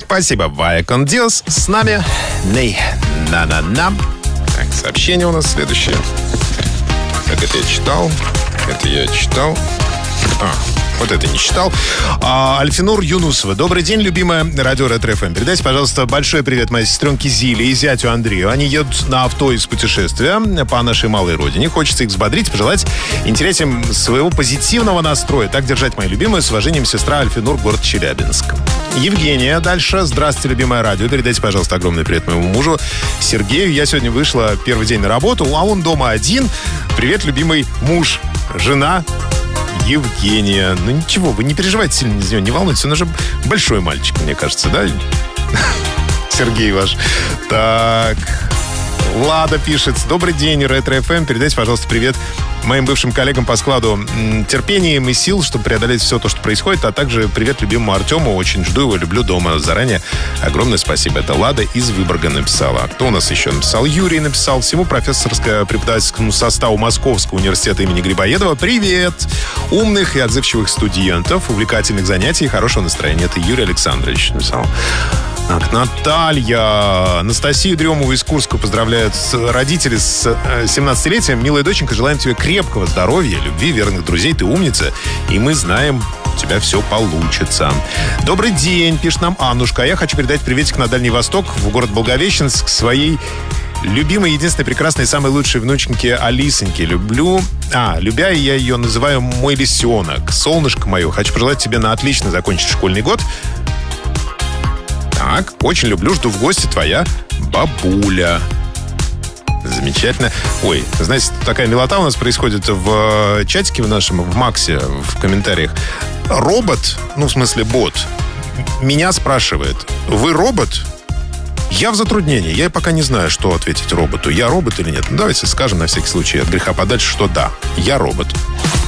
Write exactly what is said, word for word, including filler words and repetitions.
Спасибо, Вая Кон Диос. С нами Ней на-на-на. Так, сообщение у нас следующее. Так, это я читал. Это я читал. А, вот это не читал. А, Альфинур Юнусова. Добрый день, любимая радио Ретро-эф эм. Передайте, пожалуйста, большой привет моей сестренке Зиле и зятю Андрею. Они едут на авто из путешествия по нашей малой родине. Хочется их взбодрить, пожелать интересам своего позитивного настроя. Так держать, мои любимые. С уважением, сестра Альфинур, город Челябинск. Евгения дальше. Здравствуйте, любимое радио. Передайте, пожалуйста, огромный привет моему мужу Сергею. Я сегодня вышла первый день на работу, а он дома один. Привет, любимый муж. Жена Евгения. Ну ничего, вы не переживайте сильно за него, не волнуйтесь. Он уже большой мальчик, мне кажется, да? Сергей ваш. Так. Лада пишет. Добрый день, Ретро-эф эм. Передайте, пожалуйста, привет моим бывшим коллегам по складу терпения и сил, чтобы преодолеть все то, что происходит. А также привет любимому Артему. Очень жду его, люблю дома. Заранее огромное спасибо. Это Лада из Выборга написала. А кто у нас еще написал? Юрий написал. Всему профессорско-преподавательскому составу Московского университета имени Грибоедова привет! Умных и отзывчивых студентов, увлекательных занятий и хорошего настроения. Это Юрий Александрович написал. Так, Наталья. Анастасию Дремову из Курска поздравляют родители с семнадцатилетием. Милая доченька, желаем тебе крепкого здоровья, любви, верных друзей. Ты умница. И мы знаем, у тебя все получится. Добрый день, пишет нам Аннушка. Я хочу передать приветик на Дальний Восток, в город Благовещенск, своей любимой, единственной, прекрасной, самой лучшей внученьке Алисоньке. Люблю... А, любя, я ее называю мой лисенок. Солнышко мое, хочу пожелать тебе на отлично закончить школьный год. Так, очень люблю, жду в гости, твоя бабуля. Замечательно. Ой, знаете, такая милота у нас происходит в чатике в нашем, в Максе, в комментариях. Робот, ну, в смысле бот, меня спрашивает: вы робот? Я в затруднении. Я пока не знаю, что ответить роботу. Я робот или нет? Ну, давайте скажем на всякий случай от греха подальше, что да, я робот.